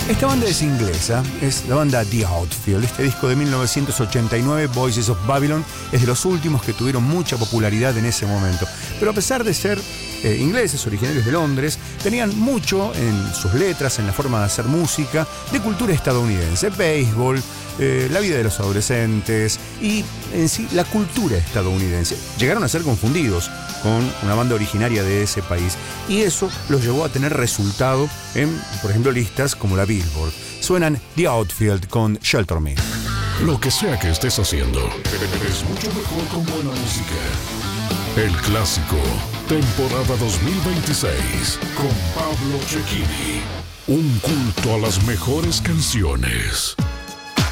Esta banda es inglesa, es la banda The Outfield. Este disco de 1989, Voices of Babylon, es de los últimos que tuvieron mucha popularidad en ese momento. Pero a pesar de ser ingleses, originarios de Londres, tenían mucho en sus letras, en la forma de hacer música, de cultura estadounidense, béisbol, la vida de los adolescentes y en sí la cultura estadounidense. Llegaron a ser confundidos con una banda originaria de ese país y eso los llevó a tener resultado en, por ejemplo, listas como la Billboard. Suenan The Outfield con Shelter Me. Lo que sea que estés haciendo, es mucho mejor con buena música. El Clásico, temporada 2026, con Pablo Cecchini. Un culto a las mejores canciones.